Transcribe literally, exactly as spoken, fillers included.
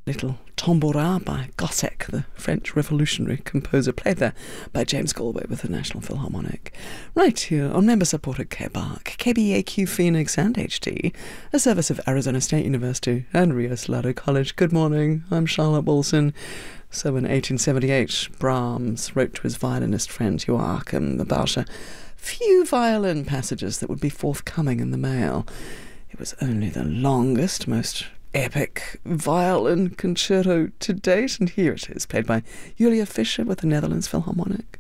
Little Tambora by Gossec, the French revolutionary composer, played there by James Galway with the National Philharmonic. Right here on member-supported K B A R C, K B A Q Phoenix and H D, a service of Arizona State University and Rio Salado College. Good morning, I'm Charlotte Wilson. So in eighteen seventy-eight, Brahms wrote to his violinist friend Joachim about a few violin passages that would be forthcoming in the mail. It was only the longest, most epic violin concerto to date, and here it is, played by Julia Fischer with the Netherlands Philharmonic.